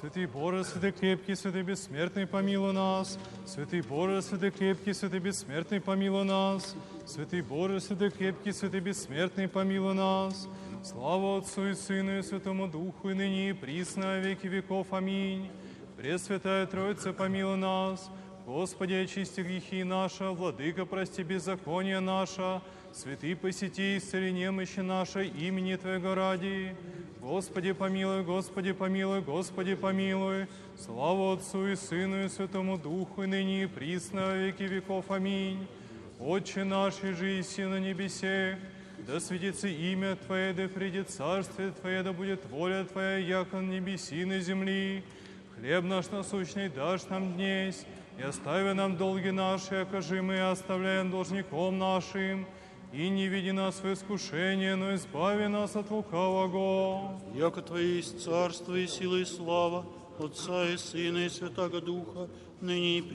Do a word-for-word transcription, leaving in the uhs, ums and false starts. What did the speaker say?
Святый Боже, святый крепкий, святый бессмертный, помилуй нас. Святый Боже, святый крепкий, святый бессмертный, помилуй нас. Святый Боже, святый крепкий, святый бессмертный, помилуй нас. Слава Отцу и Сыну и Святому Духу, и ныне и присно, во веки веков. Аминь. Пресвятая Троица, помилуй нас. Господи, очисти грехи наши, Владыка, прости беззаконие наше. Святый, посети, исцели немощи нашей имени Твоего ради. Господи, помилуй, Господи, помилуй, Господи, помилуй. Слава Отцу и Сыну и Святому Духу, и ныне и присно, во веки веков. Аминь. Отче наш, иже иси на небесе, да светится имя Твое, да придет царствие Твое, да будет воля Твоя, яко на небеси и на земли. Хлеб наш насущный дашь нам днесь, и остави нам долги наши, окажи мы, и оставляем должником нашим. И не веди нас в искушение, но избави нас от лукавого. Яко Твое есть царство и сила и слава, Отца и Сына и Святаго Духа, ныне и